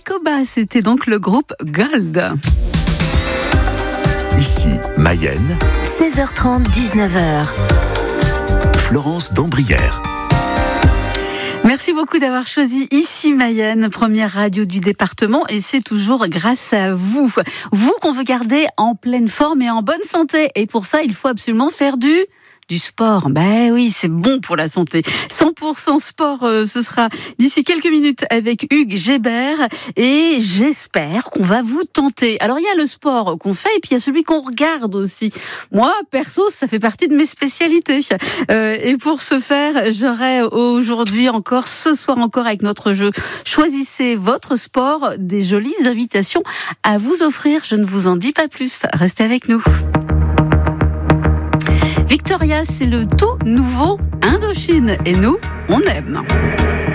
Coba, c'était donc le groupe Gold. Ici, Mayenne. 16h30, 19h. Florence Dambrière. Merci beaucoup d'avoir choisi Ici Mayenne, première radio du département, et c'est toujours grâce à vous. Vous qu'on veut garder en pleine forme et en bonne santé. Et pour ça, il faut absolument faire du sport. Ben oui, c'est bon pour la santé. 100% sport, ce sera d'ici quelques minutes avec Hugues Gébert, et j'espère qu'on va vous tenter. Alors il y a le sport qu'on fait et puis il y a celui qu'on regarde aussi. Moi, perso, ça fait partie de mes spécialités. Et pour ce faire, j'aurai aujourd'hui encore, ce soir encore avec notre jeu Choisissez votre sport, des jolies invitations à vous offrir. Je ne vous en dis pas plus. Restez avec nous. Victoria, c'est le tout nouveau Indochine et nous, on aime.